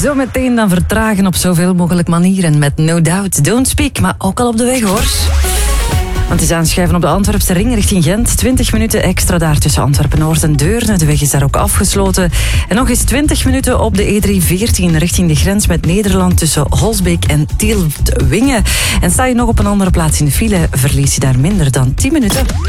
Zometeen dan vertragen op zoveel mogelijk manieren met No Doubt, Don't Speak, maar ook al op de weg hoor. Want het is aanschuiven op de Antwerpse ring richting Gent. 20 minuten extra daar tussen Antwerpen-Noord en Deurne. De weg is daar ook afgesloten. En nog eens 20 minuten op de E314 richting de grens met Nederland tussen Holsbeek en Tielwingen. En sta je nog op een andere plaats in de file, verlies je daar minder dan 10 minuten.